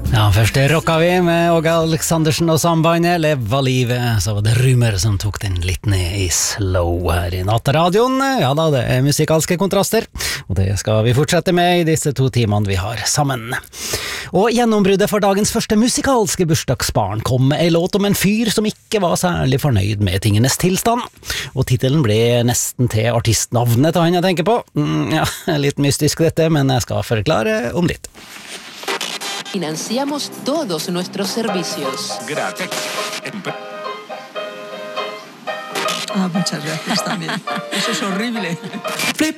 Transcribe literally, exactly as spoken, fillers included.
Ja, først rocka vi med Åge Aleksandersen og sambandet Leva livet, så var det Rumer som tok den litt ned i slow her i nattradioen. Ja da, det er musikalske kontraster, og det skal vi fortsette med i disse to timene vi har sammen. Og gjennombruddet for dagens første musikalske bursdagsbarn kom med en låt om en fyr som ikke var særlig fornøyd med tingenes tilstand, og titelen ble nesten til artistnavnet til han jeg tenker på. Mm, ja, litt mystisk dette, men jeg skal forklare om litt. Financiamos todos nuestros servicios. Gracias. Ah, muchas gracias también. Eso es horrible.